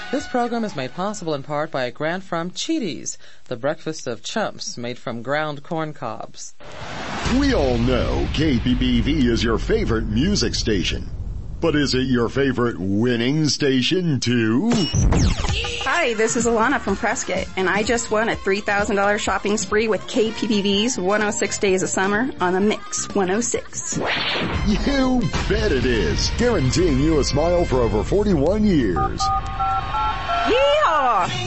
This program is made possible in part by a grant from Cheaties, the breakfast of chumps made from ground corn cobs. We all know KPPV is your favorite music station. But is it your favorite winning station, too? Hi, this is Alana from Prescott, and I just won a $3,000 shopping spree with KPPV's 106 Days of Summer on the Mix 106. You bet it is. Guaranteeing you a smile for over 41 years. Yeehaw!